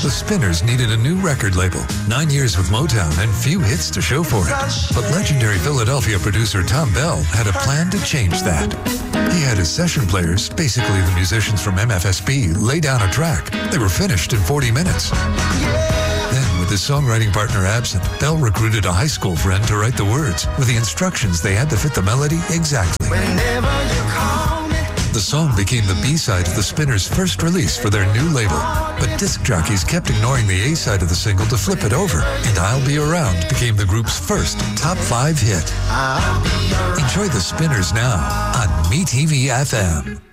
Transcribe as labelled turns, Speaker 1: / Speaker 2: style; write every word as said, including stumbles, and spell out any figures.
Speaker 1: The Spinners needed a new record label, nine years with Motown and few hits to show for it. But legendary Philadelphia producer Tom Bell had a plan to change that. He had his session players, basically the musicians from M F S B, lay down a track. They were finished in forty minutes. Then, with his songwriting partner absent, Bell recruited a high school friend to write the words. With the instructions, they had to fit the melody exactly. The song became the B-side of the Spinners' first release for their new label. But disc jockeys kept ignoring the A-side of the single to flip it over, and I'll Be Around became the group's first top five hit. Enjoy the Spinners now on MeTV F M.